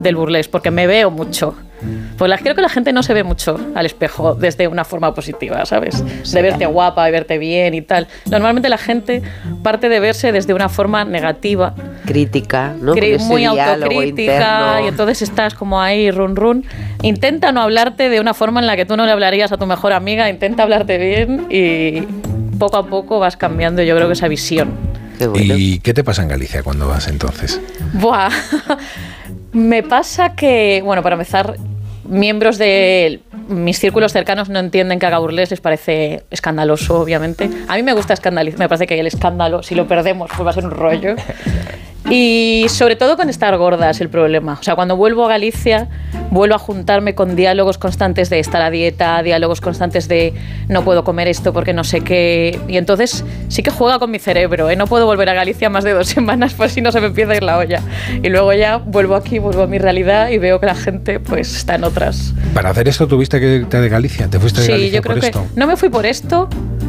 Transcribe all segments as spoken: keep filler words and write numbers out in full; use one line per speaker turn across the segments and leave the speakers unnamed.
del burlesque, porque me veo mucho. Pues la, creo que la gente no se ve mucho al espejo desde una forma positiva, ¿sabes? De verte guapa, de verte bien y tal. Normalmente la gente parte de verse desde una forma negativa.
Crítica, ¿no?
Cri- muy autocrítica,
interno.
y entonces estás como ahí run run. Intenta no hablarte de una forma en la que tú no le hablarías a tu mejor amiga, intenta hablarte bien y poco a poco vas cambiando, yo creo que esa visión.
Qué bueno.
¿Y qué te pasa en Galicia cuando vas entonces?
Buah, me pasa que, bueno, para empezar, miembros de mis círculos cercanos no entienden que haga burlesque, les parece escandaloso, obviamente. A mí me gusta escandalizar, me parece que el escándalo, si lo perdemos, pues va a ser un rollo. Y sobre todo con estar gorda es el problema. O sea, cuando vuelvo a Galicia, vuelvo a juntarme con diálogos constantes de estar a dieta, diálogos constantes de no puedo comer esto porque no sé qué. Y entonces sí que juega con mi cerebro, ¿eh? No puedo volver a Galicia más de dos semanas por si no se me empieza a ir la olla. Y luego ya vuelvo aquí, vuelvo a mi realidad y veo que la gente pues está en otras.
¿Para hacer esto tuviste que irte de Galicia? ¿Te fuiste de
Sí,
Galicia
yo creo
por
que
esto?
no me fui por esto,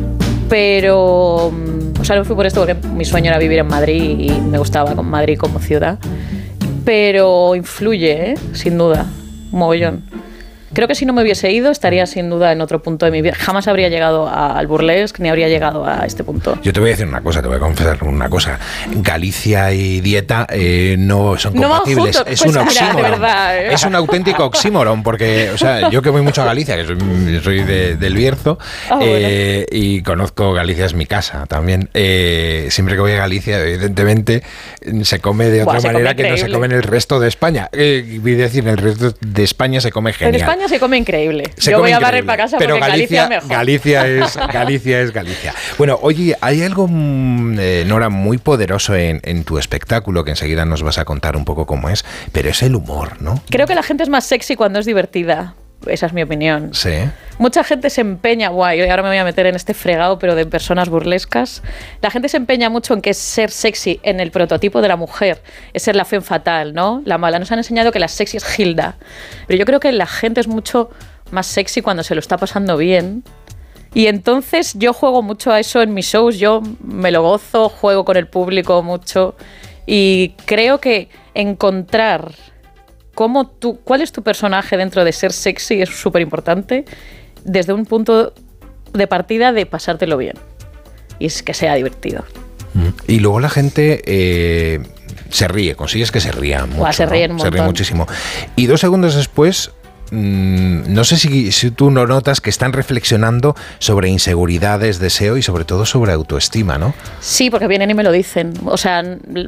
pero... O sea, no me fui por esto porque mi sueño era vivir en Madrid y me gustaba con Madrid como ciudad. Pero influye, ¿eh? Sin duda, mogollón. Creo que si no me hubiese ido estaría sin duda en otro punto de mi vida. Jamás habría llegado a, al burlesque ni habría llegado a este punto.
Yo te voy a decir una cosa, te voy a confesar una cosa. Galicia y dieta eh, no son
No van
compatibles.
juntos.
Es
Pues
un
mira, de
oxímoron.
verdad, ¿eh?
Es un auténtico oxímoron, porque, o sea, yo que voy mucho a Galicia, que soy, soy de, del Bierzo,
Ah,
eh, y conozco Galicia, es mi casa también. Eh, siempre que voy a Galicia, evidentemente, se come de otra
Buah, se
manera
come
que no se
increíble.
come en el resto de España. Eh, voy a decir, en el resto de España se come genial.
En España se come increíble.
Se
Yo
come
voy a
increíble,
barrer para casa
pero
porque
Galicia,
Galicia, mejor.
Galicia es Galicia es Galicia. Bueno, oye, hay algo, mm, eh, Nora, muy poderoso en, en tu espectáculo, que enseguida nos vas a contar un poco cómo es, pero es el humor, ¿no?
Creo que la gente es más sexy cuando es divertida. Esa es mi opinión.
Sí.
Mucha gente se empeña, guay, y ahora me voy a meter en este fregado, pero de personas burlescas. La gente se empeña mucho en que es ser sexy en el prototipo de la mujer, es ser la femme fatal, ¿no? La mala. Nos han enseñado que la sexy es Hilda. Pero yo creo que la gente es mucho más sexy cuando se lo está pasando bien. Y entonces yo juego mucho a eso en mis shows, yo me lo gozo, juego con el público mucho. Y creo que encontrar cómo tú, cuál es tu personaje dentro de ser sexy es súper importante, desde un punto de partida de pasártelo bien. Y es que sea divertido.
Y luego la gente eh, se ríe, consigues que se rían mucho.
Buah, se ríen
¿no?
un
Se ríen
montón.
muchísimo. Y dos segundos después, mmm, no sé si, si tú no notas que están reflexionando sobre inseguridades, deseo y sobre todo sobre autoestima, ¿no?
Sí, porque vienen y me lo dicen. O sea,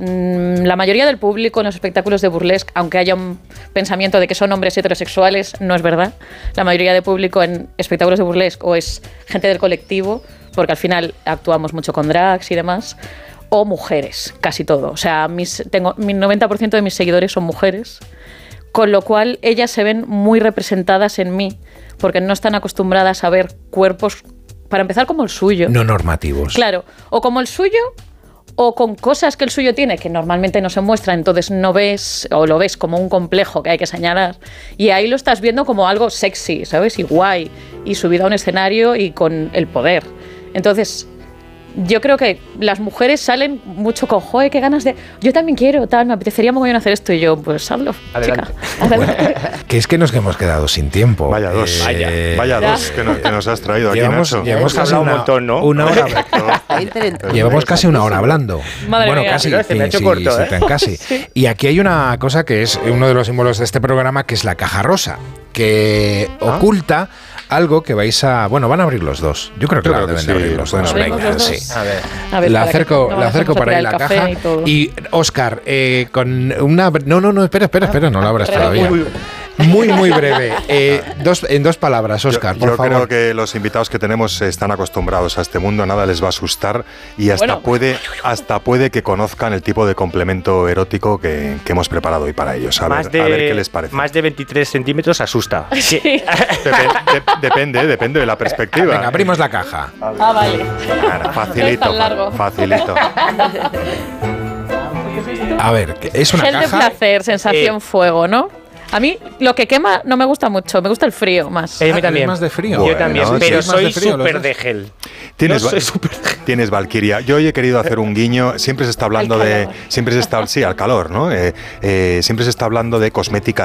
mm, la mayoría del público en los espectáculos de burlesque, aunque haya un pensamiento de que son hombres heterosexuales, no es verdad. La mayoría del público en espectáculos de burlesque o es gente del colectivo, porque al final actuamos mucho con drags y demás, o mujeres, casi todo. O sea, mis, tengo, mi noventa por ciento de mis seguidores son mujeres, con lo cual ellas se ven muy representadas en mí, porque no están acostumbradas a ver cuerpos, para empezar, como el suyo.
No normativos.
Claro, o como el suyo, o con cosas que el suyo tiene que normalmente no se muestra, entonces no ves, o lo ves como un complejo que hay que señalar, y ahí lo estás viendo como algo sexy, ¿sabes? Y guay, y subido a un escenario y con el poder. Entonces, yo creo que las mujeres salen mucho con, joder, qué ganas de... Yo también quiero, tal, me apetecería mogollón hacer esto, y yo, pues hazlo,
Adelante.
chica. Adelante.
Que es que nos hemos quedado sin tiempo.
Vaya dos,
Eh,
vaya
Ya.
dos que nos, que nos has traído aquí,
Llevamos,
Nacho.
llevamos
Hemos
casi
hablado
una,
un montón, ¿no?
una hora.
Perfecto.
Llevamos casi una hora hablando.
Madre
bueno,
mía.
casi.
Mira, se me ha hecho
sí,
corto,
sí,
¿eh?
tan casi. Y aquí hay una cosa que es uno de los símbolos de este programa, que es la caja rosa, que
¿Ah?
oculta algo que vais a... Bueno, van a abrir los dos. Yo creo que
Yo
la
creo que
deben
sí,
de abrir los
pueden
dos.
abrir
Venga,
los dos.
sí.
A ver.
A ver,
la
para que
acerco,
no
la
vayamos
acerco
a
para
tirar
ahí
el
la
café
caja.
y todo.
Y, Óscar, eh, con una... No, no, no, espera, espera, espera, no la abras todavía.
Uy, uy.
Muy, muy breve. Eh, dos, en dos palabras, Óscar,
yo
por
yo
favor.
creo que los invitados que tenemos están acostumbrados a este mundo, nada les va a asustar y hasta,
Bueno.
puede, hasta puede que conozcan el tipo de complemento erótico que, que hemos preparado hoy para ellos. A,
Más
ver,
de,
a ver qué les parece.
Más de veintitrés centímetros asusta.
Sí.
Depe- de- depende, depende de la perspectiva.
Venga, abrimos la caja.
Ah, vale.
Claro,
No es
facilito,
tan largo.
facilito.
A ver, que es una
Gel de
caja...
placer, sensación
Eh,
fuego, ¿no? A mí lo que quema no me gusta mucho, me gusta el frío más.
Eh, a mí
Ah,
también.
¿eres más de frío?
Yo
Bueno,
también,
sí,
pero
sois más
soy
de frío los
súper
dos.
de gel.
Tienes,
No
va-
soy súper de gel.
tienes Valkyria. Yo hoy he querido hacer un guiño. Siempre se está hablando
Al
de.
calor.
Siempre se está. Sí, al calor, ¿no? Eh, eh, siempre se está hablando de cosmética